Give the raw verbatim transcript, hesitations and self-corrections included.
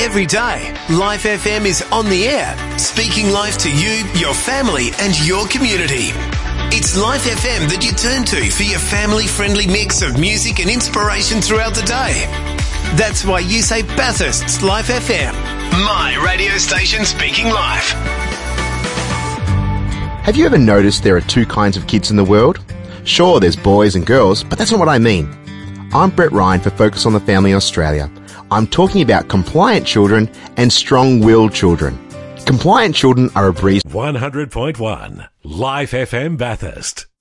Every day, Life F M is on the air, speaking life to you, your family and your community. It's Life F M that you turn to for your family-friendly mix of music and inspiration throughout the day. That's why you say Bathurst's Life F M, my radio station speaking life. Have you ever noticed there are two kinds of kids in the world? Sure, there's boys and girls, but that's not what I mean. I'm Brett Ryan for Focus on the Family in Australia. I'm talking about compliant children and strong-willed children. Compliant children are a breeze. one hundred point one Life F M Bathurst.